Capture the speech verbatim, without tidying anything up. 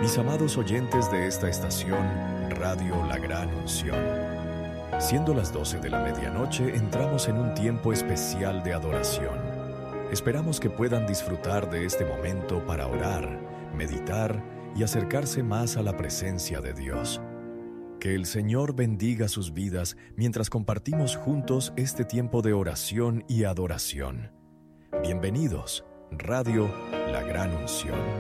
Mis amados oyentes de esta estación, Radio La Gran Unción. Siendo las doce de la medianoche, entramos en un tiempo especial de adoración. Esperamos que puedan disfrutar de este momento para orar, meditar y acercarse más a la presencia de Dios. Que el Señor bendiga sus vidas mientras compartimos juntos este tiempo de oración y adoración. Bienvenidos, Radio La Gran Unción.